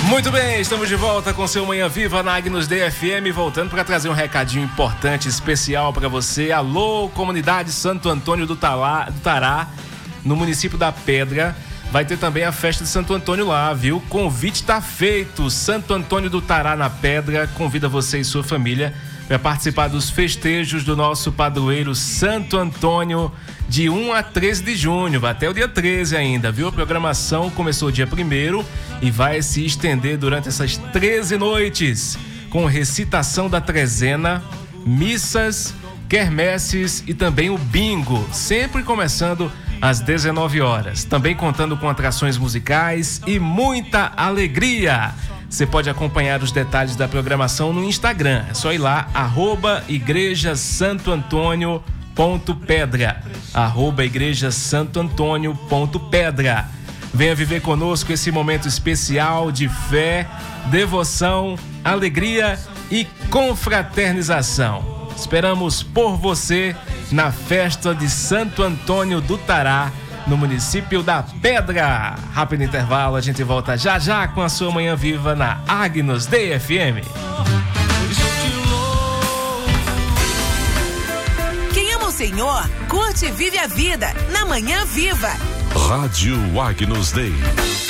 Muito bem, estamos de volta com seu Manhã Viva na Agnus DFM, voltando para trazer um recadinho importante, especial para você. Alô, comunidade Santo Antônio do Tará, no município da Pedra. Vai ter também a festa de Santo Antônio lá, viu? Convite tá feito. Santo Antônio do Tará na Pedra convida você e sua família para participar dos festejos do nosso padroeiro Santo Antônio, de 1 a 13 de junho, vai até o dia 13 ainda, viu? A programação começou dia 1º e vai se estender durante essas 13 noites, com recitação da trezena, missas, quermesses e também o bingo, sempre começando às 19 horas. Também contando com atrações musicais e muita alegria. Você pode acompanhar os detalhes da programação no Instagram. É só ir lá, @igrejasantoantonio.pedra, @igrejasantoantonio.pedra. Venha viver conosco esse momento especial de fé, devoção, alegria e confraternização. Esperamos por você na festa de Santo Antônio do Tará, no município da Pedra. Rápido intervalo, a gente volta já já com a sua Manhã Viva na Agnus DFM. Quem ama o Senhor, curte e vive a vida na Manhã Viva. Rádio Agnus Dei.